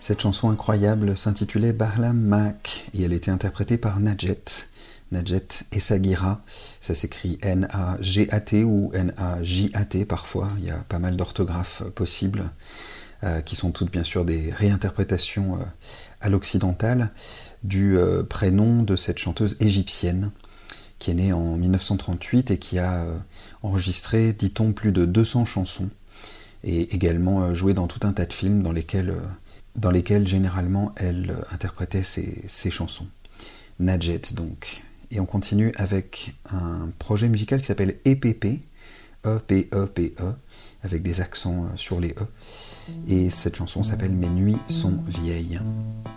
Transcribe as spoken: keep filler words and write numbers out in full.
Cette chanson incroyable s'intitulait Barlam Maak et elle était interprétée par Najet. Najet Essagira, ça s'écrit N A G A T ou N A J A T parfois, il y a pas mal d'orthographes possibles, euh, qui sont toutes bien sûr des réinterprétations euh, à l'occidentale du euh, prénom de cette chanteuse égyptienne qui est née en dix-neuf cent trente-huit et qui a euh, enregistré, dit-on, plus de deux cents chansons et également euh, joué dans tout un tas de films dans lesquels... Euh, dans lesquels généralement elle interprétait ses, ses chansons. Najet donc. Et on continue avec un projet musical qui s'appelle E P P, E P E P E, avec des accents sur les E. Et cette chanson s'appelle Mes nuits sont vieilles.